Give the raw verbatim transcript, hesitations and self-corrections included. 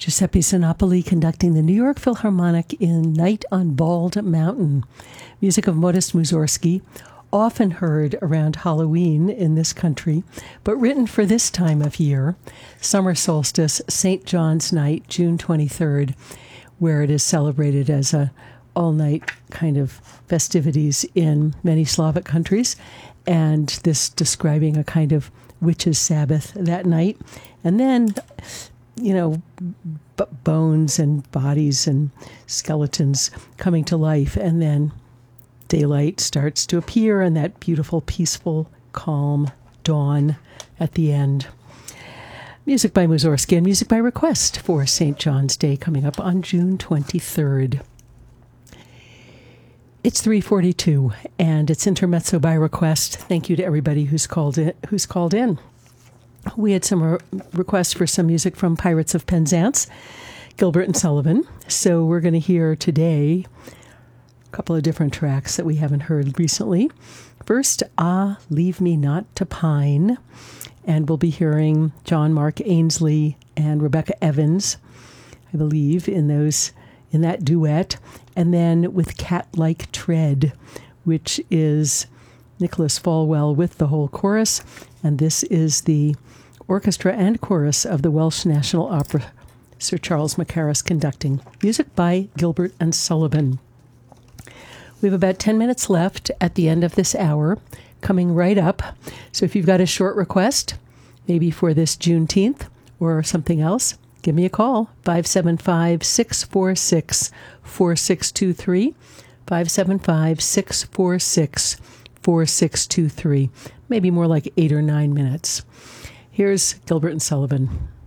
Giuseppe Sinopoli conducting the New York Philharmonic in Night on Bald Mountain. Music of Modest Mussorgsky, often heard around Halloween in this country, but written for this time of year, summer solstice, Saint John's Night, June twenty-third, where it is celebrated as a all-night kind of festivities in many Slavic countries, and this describing a kind of witches' Sabbath that night. And then, you know, b- bones and bodies and skeletons coming to life, and then daylight starts to appear and that beautiful, peaceful, calm dawn at the end. Music by Mussorgsky and music by request for Saint John's Day coming up on June twenty-third. It's three forty-two, and it's Intermezzo by request. Thank you to everybody who's called in. Who's called in. We had some re- requests for some music from Pirates of Penzance, Gilbert and Sullivan. So we're going to hear today a couple of different tracks that we haven't heard recently. First, Ah, Leave Me Not to Pine, and we'll be hearing John Mark Ainsley and Rebecca Evans, I believe, in those in that duet. And then with Cat-Like Tread, which is Nicholas Falwell with the whole chorus. And this is the orchestra and chorus of the Welsh National Opera, Sir Charles Mackerras conducting. Music by Gilbert and Sullivan. We have about ten minutes left at the end of this hour, coming right up. So if you've got a short request, maybe for this Juneteenth or something else, give me a call, five seven five, six four six, four six two three, five seven five, six four six, four six two three, maybe more like eight or nine minutes. Here's Gilbert and Sullivan.